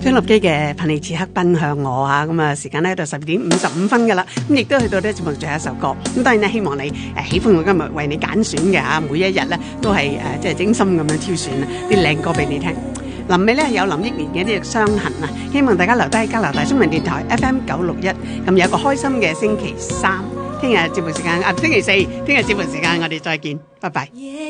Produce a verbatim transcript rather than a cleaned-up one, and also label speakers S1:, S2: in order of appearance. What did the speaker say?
S1: 張立基嘅憑你此刻奔向我啊，咁啊時間咧到十二點五十五分噶啦，咁亦都去到呢節目最後一首歌。咁當然咧，希望你誒、呃、喜歡我今日為你揀選嘅啊，每一日咧都係誒、呃、即係精心咁樣挑選啲靚歌俾你聽。臨尾咧有林憶蓮嘅一啲傷痕啊，希望大家留低加拿大中文電台 F M 九六一，咁有個開心嘅星期三。聽日節目時間啊，星期四，聽日節目時間我哋再見，拜拜。